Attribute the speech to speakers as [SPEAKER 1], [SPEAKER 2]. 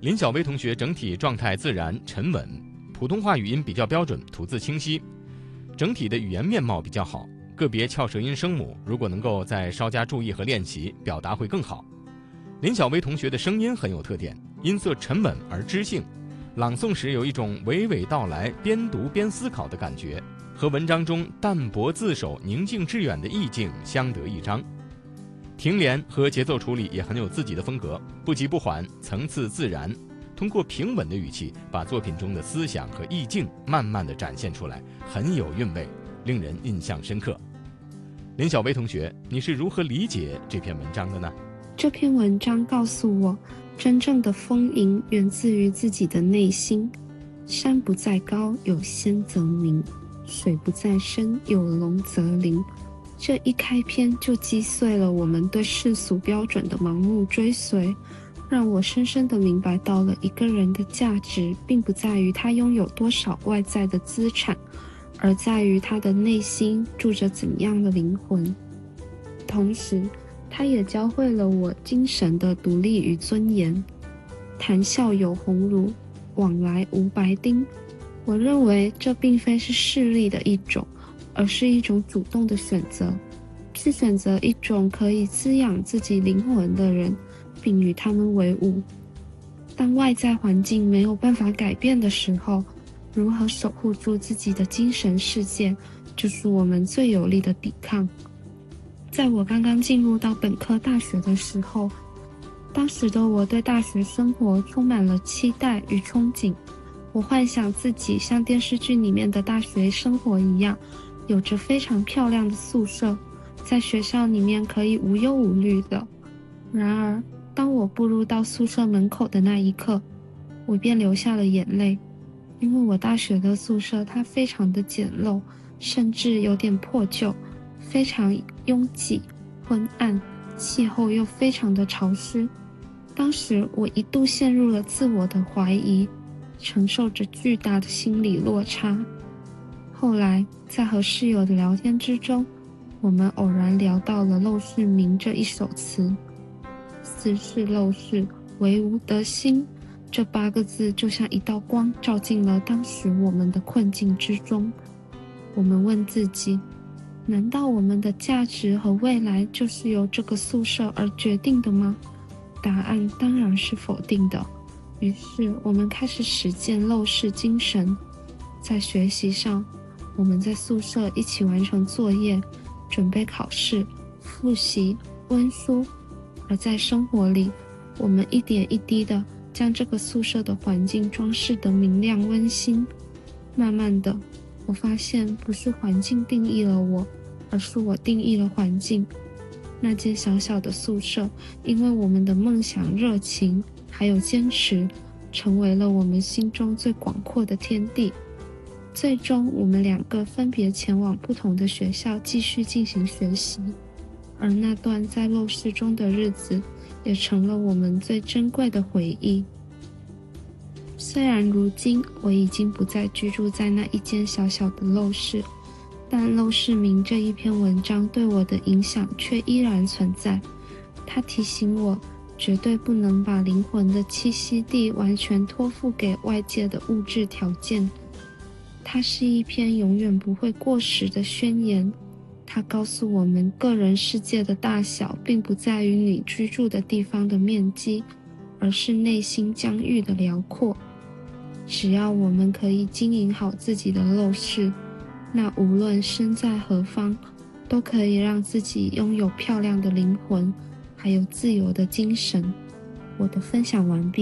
[SPEAKER 1] 林小薇同学整体状态自然沉稳，普通话语音比较标准，吐字清晰，整体的语言面貌比较好。个别翘舌音声母如果能够再稍加注意和练习，表达会更好。林小薇同学的声音很有特点，音色沉稳而知性，朗诵时有一种娓娓道来、边读边思考的感觉，和文章中淡泊自守、宁静致远的意境相得益彰。停连和节奏处理也很有自己的风格，不急不缓，层次自然，通过平稳的语气把作品中的思想和意境慢慢地展现出来，很有韵味，令人印象深刻。林小薇同学，你是如何理解这篇文章的呢？
[SPEAKER 2] 这篇文章告诉我，真正的丰盈源自于自己的内心。山不在高，有仙则名；水不在深，有龙则灵。这一开篇就击碎了我们对世俗标准的盲目追随，让我深深地明白到了一个人的价值并不在于他拥有多少外在的资产，而在于他的内心住着怎样的灵魂。同时他也教会了我精神的独立与尊严。谈笑有鸿儒，往来无白丁。我认为这并非是势力的一种，而是一种主动的选择，去选择一种可以滋养自己灵魂的人，并与他们为伍。当外在环境没有办法改变的时候，如何守护住自己的精神世界，就是我们最有力的抵抗。在我刚刚进入到本科大学的时候，当时的我对大学生活充满了期待与憧憬。我幻想自己像电视剧里面的大学生活一样，有着非常漂亮的宿舍，在学校里面可以无忧无虑的。然而当我步入到宿舍门口的那一刻，我便流下了眼泪。因为我大学的宿舍它非常的简陋，甚至有点破旧，非常拥挤昏暗，气候又非常的潮湿。当时我一度陷入了自我的怀疑，承受着巨大的心理落差。后来在和室友的聊天之中，我们偶然聊到了陋室铭这一首词。斯是陋室，惟吾德馨。这8个字就像一道光，照进了当时我们的困境之中。我们问自己，难道我们的价值和未来就是由这个宿舍而决定的吗？答案当然是否定的。于是我们开始实践陋室精神。在学习上，我们在宿舍一起完成作业，准备考试、复习、温书；而在生活里，我们一点一滴地将这个宿舍的环境装饰得明亮温馨。慢慢的，我发现不是环境定义了我，而是我定义了环境。那间小小的宿舍，因为我们的梦想、热情还有坚持，成为了我们心中最广阔的天地。最终我们2个分别前往不同的学校继续进行学习，而那段在陋室中的日子也成了我们最珍贵的回忆。虽然如今我已经不再居住在那一间小小的陋室，但陋室铭这一篇文章对我的影响却依然存在。它提醒我绝对不能把灵魂的栖息地完全托付给外界的物质条件。它是一篇永远不会过时的宣言。它告诉我们，个人世界的大小并不在于你居住的地方的面积，而是内心疆域的辽阔。只要我们可以经营好自己的陋室，那无论身在何方，都可以让自己拥有漂亮的灵魂，还有自由的精神。我的分享完毕。